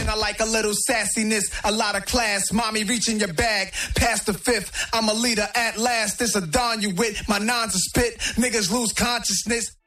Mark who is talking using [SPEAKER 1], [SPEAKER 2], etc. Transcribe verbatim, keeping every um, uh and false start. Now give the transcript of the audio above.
[SPEAKER 1] I like a little sassiness, a lot of class. Mommy reaching your bag, past the fifth. I'm a leader at last. This a dawn you with. My nines are spit. Niggas lose consciousness.